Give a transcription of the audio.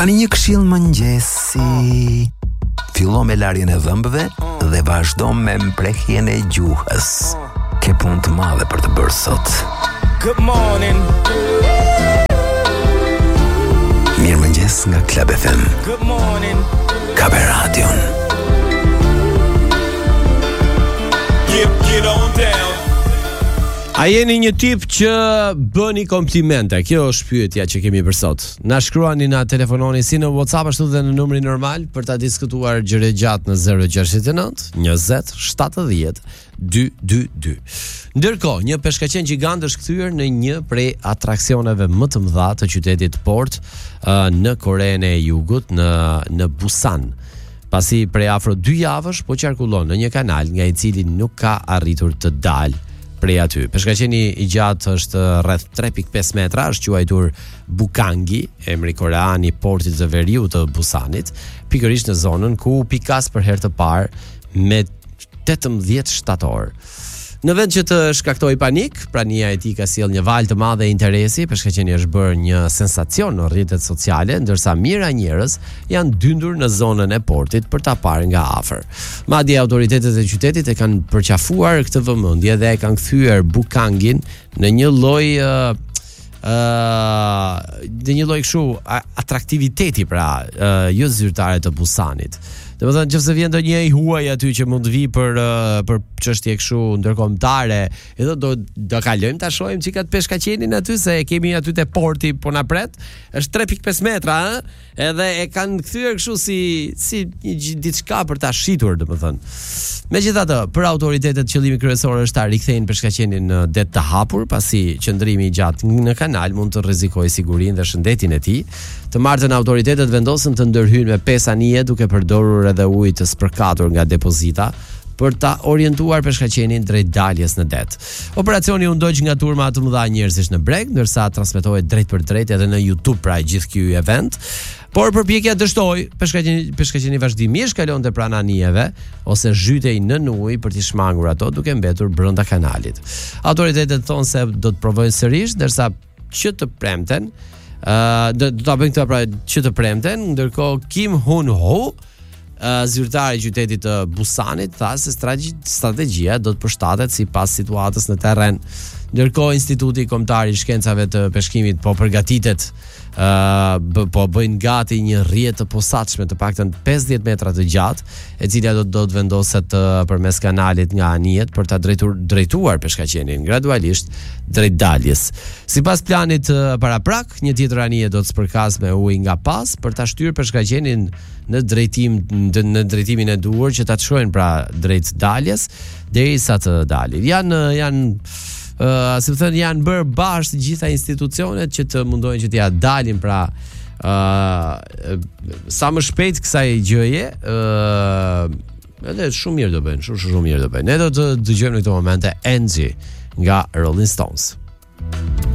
tani një këshill mëngjesi. Fillo me larjen e dhëmbëve dhe vazhdo me mprehjen e gjuhës. Ke punë të madhe për të bërë sot. Good morning. Mirëmëngjes nga Club FM. Good morning. Ka be radion. Get on down. A jeni një tip që bëni komplimente? Kjo është pyetja që kemi për sot. Na shkruani, na telefononi si në WhatsApp ashtu dhe në numrin normal për ta diskutuar gjëre gjatë në 069 20 70 222. Ndërkohë, një peshkaqen gjigant është kthyer në një prej atraksioneve më të mëdha të qytetit Port në Korenë e Jugut, në Busan. Pasi prej afro 2 javësh po qarkullon në një kanal nga i cili nuk ka arritur të dalë prej aty. Peshkaqeni i gjatë është rreth 3.5 metra, është quajtur Bukangi, emri korean i portit të veriut të Busanit, pikërisht në zonën ku pikas për herë të parë me 18 shtator. Në vend që të shkaktoj panik, prania e tij ka sjell një valë të madhe interesi, peshkaqeni është bërë një sensacion në rrjetet sociale, ndërsa mijëra njerëz janë dyndur në zonën e portit për ta parë nga afër. Madje autoritetet e qytetit e kanë përqafuar këtë vëmendje dhe e kanë kthyer Bukangin në një lloj kështu atraktiviteti jo zyrtare të Busanit. Domethënë nëse vjen ndonjë i huaj aty që mund të vi për çështje kështu ndërkombëtare, edhe do kalojmë ta shohim çikat peshkaqenin aty se e kemi aty te porti po na pret. Është 3.5 metra, edhe e kanë kthyer kështu si diçka për ta shitur, domethënë. Megjithatë, për autoritetet qëllimi kryesor është ta rikthejnë peshkaqenin në det të hapur, pasi qëndrimi i gjatë në kanal mund të rrezikojë sigurinë dhe shëndetin e tij. Të martën autoritetet vendosën të ndërhyjnë me 5 anije duke përdorur edhe ujë të spërkatur nga depozita për ta orientuar peshkaqenin drejt daljes në det. Operacioni u ndoq nga turma të mëdha njerëzish në breg, ndërsa transmetohet drejt për drejt edhe në YouTube pra gjithë ky event. Por përpjekja dështoi, peshkaqeni vazhdimisht kalonte pranë anijeve ose zhytej nën ujë për t'i shmangur ato duke mbetur brenda kanalit. Autoritetet thonë se do të provojnë sërish, ndërsa që të premten do ta bëjnë këtë pra që të premten, ndërkohë Kim Hun-ho, zyrtari i qytetit të Busanit, tha se strategjia do të përshtatet sipas situatës në terren. Ndërkohë Instituti Kombëtar i Shkencave të Peshkimit po përgatitet po bëjnë gati një rrjet të posaçme të paktën 50 metra të gjatë, e cila do të vendoset përmes kanalit nga anijet për ta drejtuar peshkaqenin gradualisht drejt daljes. Sipas planit paraprak, një tjetër anije do të spërkas me ujë nga pas për ta shtyrë peshkaqenin në drejtimin e duhur që ta çojnë pra drejt daljes derisa të dalin. Si më thënë, janë bërë bashkë të gjitha institucionet që të mundojnë që t'ja dalin pra sa më shpejt kësaj gjëje, edhe shumë mirë do bëjnë, shumë mirë do bëjnë. Ne do të dëgjojmë në këtë momente Angie nga Rolling Stones.